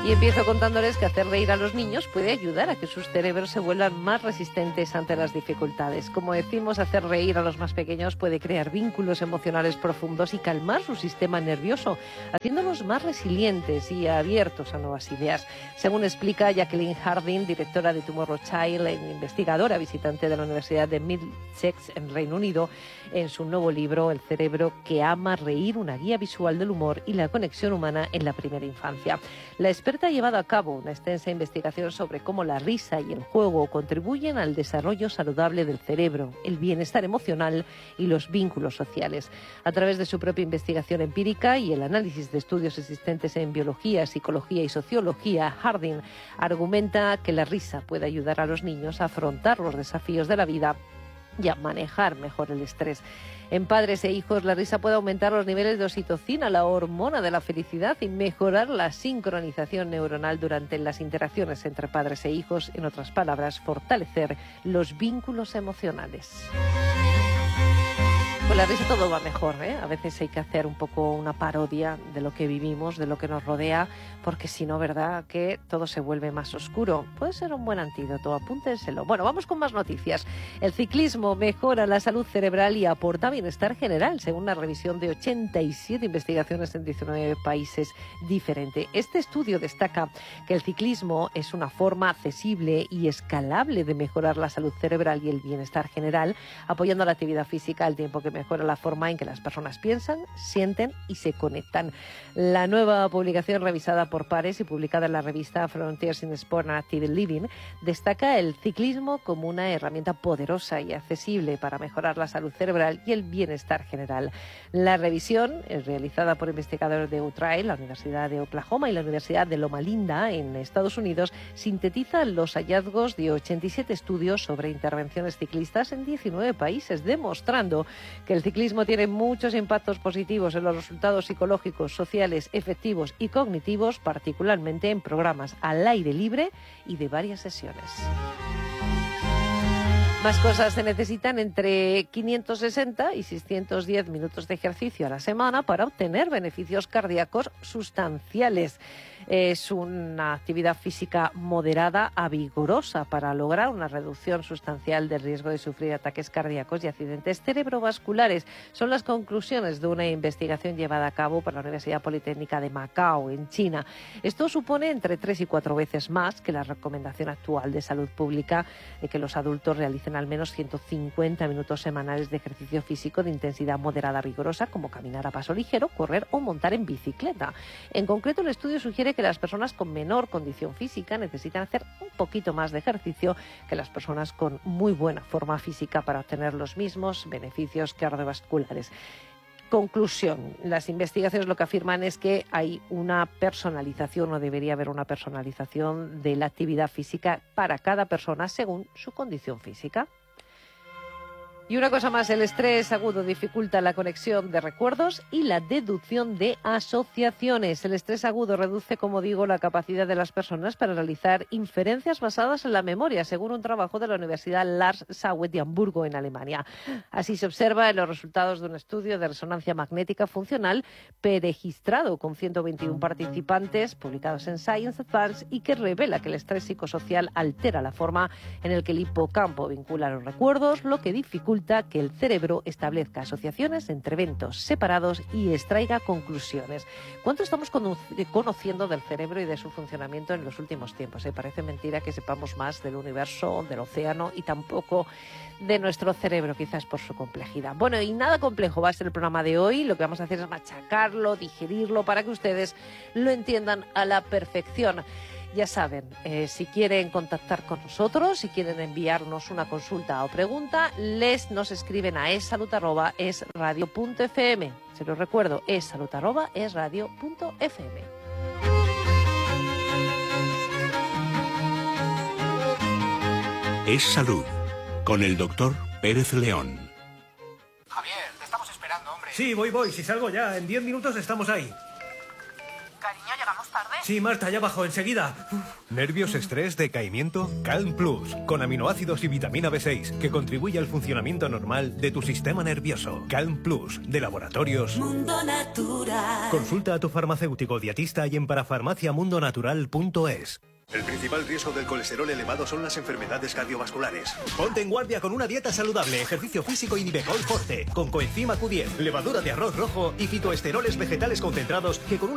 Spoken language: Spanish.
Y empiezo contándoles que hacer reír a los niños puede ayudar a que sus cerebros se vuelvan más resistentes ante las dificultades. Como decimos, hacer reír a los más pequeños puede crear vínculos emocionales profundos y calmar su sistema nervioso, haciéndolos más resilientes y abiertos a nuevas ideas. Según explica Jacqueline Harding, directora de Tomorrow Child e investigadora visitante de la Universidad de Middlesex en Reino Unido, en su nuevo libro El cerebro que ama reír, una guía visual del humor y la conexión humana en la primera infancia. La experta ha llevado a cabo una extensa investigación sobre cómo la risa y el juego contribuyen al desarrollo saludable del cerebro, el bienestar emocional y los vínculos sociales. A través de su propia investigación empírica y el análisis de estudios existentes en biología, psicología y sociología, Harding argumenta que la risa puede ayudar a los niños a afrontar los desafíos de la vida y a manejar mejor el estrés. En padres e hijos, la risa puede aumentar los niveles de oxitocina, la hormona de la felicidad, y mejorar la sincronización neuronal durante las interacciones entre padres e hijos. En otras palabras, fortalecer los vínculos emocionales. Con la risa todo va mejor, ¿eh? A veces hay que hacer un poco una parodia de lo que vivimos, de lo que nos rodea, porque si no, ¿verdad?, que todo se vuelve más oscuro. Puede ser un buen antídoto, apúntenselo. Bueno, vamos con más noticias. El ciclismo mejora la salud cerebral y aporta bienestar general, según una revisión de 87 investigaciones en 19 países diferentes. Este estudio destaca que el ciclismo es una forma accesible y escalable de mejorar la salud cerebral y el bienestar general, apoyando la actividad física al tiempo que mejora la forma en que las personas piensan, sienten y se conectan. La nueva publicación, revisada por pares y publicada en la revista Frontiers in Sport and Active Living, destaca el ciclismo como una herramienta poderosa y accesible para mejorar la salud cerebral y el bienestar general. La revisión, realizada por investigadores de UTRAE, la Universidad de Oklahoma y la Universidad de Loma Linda en Estados Unidos, sintetiza los hallazgos de 87 estudios sobre intervenciones ciclistas en 19 países, demostrando que el ciclismo tiene muchos impactos positivos en los resultados psicológicos, sociales, efectivos y cognitivos, particularmente en programas al aire libre y de varias sesiones. Más cosas: se necesitan entre 560 y 610 minutos de ejercicio a la semana para obtener beneficios cardíacos sustanciales. Es una actividad física moderada a vigorosa para lograr una reducción sustancial del riesgo de sufrir ataques cardíacos y accidentes cerebrovasculares. Son las conclusiones de una investigación llevada a cabo por la Universidad Politécnica de Macao, en China. Esto supone entre 3 y 4 veces más que la recomendación actual de salud pública de que los adultos realicen al menos 150 minutos semanales de ejercicio físico de intensidad moderada a vigorosa, como caminar a paso ligero, correr o montar en bicicleta. En concreto, el estudio sugiere que las personas con menor condición física necesitan hacer un poquito más de ejercicio que las personas con muy buena forma física para obtener los mismos beneficios cardiovasculares. Conclusión: las investigaciones lo que afirman es que hay una personalización, o debería haber una personalización de la actividad física para cada persona según su condición física. Y una cosa más: el estrés agudo dificulta la conexión de recuerdos y la deducción de asociaciones. El estrés agudo reduce, como digo, la capacidad de las personas para realizar inferencias basadas en la memoria, según un trabajo de la Universidad Lars Sauer de Hamburgo, en Alemania. Así se observa en los resultados de un estudio de resonancia magnética funcional preregistrado con 121 participantes, publicados en Science Advance, y que revela que el estrés psicosocial altera la forma en la que el hipocampo vincula los recuerdos, lo que dificulta que el cerebro establezca asociaciones entre eventos separados y extraiga conclusiones. ¿Cuánto estamos conociendo del cerebro y de su funcionamiento en los últimos tiempos? Parece mentira que sepamos más del universo, del océano y tampoco de nuestro cerebro, quizás por su complejidad. Bueno, y nada complejo va a ser el programa de hoy. Lo que vamos a hacer es machacarlo, digerirlo, para que ustedes lo entiendan a la perfección. Ya saben, si quieren contactar con nosotros, si quieren enviarnos una consulta o pregunta, nos escriben a essalud@esradio.fm. Se los recuerdo, essalud@esradio.fm. Es Salud, con el doctor Pérez León. Javier, te estamos esperando, hombre. Sí, voy. Si salgo ya, en 10 minutos estamos ahí. Cariño, llegamos tarde. Sí, Marta, ya bajo, enseguida. ¿Nervios, estrés, decaimiento? Calm Plus, con aminoácidos y vitamina B6, que contribuye al funcionamiento normal de tu sistema nervioso. Calm Plus, de Laboratorios Mundo Natural. Consulta a tu farmacéutico dietista y en parafarmaciamundonatural.es. El principal riesgo del colesterol elevado son las enfermedades cardiovasculares. Ponte en guardia con una dieta saludable, ejercicio físico y Nivecol Forte, con coenzima Q10, levadura de arroz rojo y fitoesteroles vegetales concentrados que con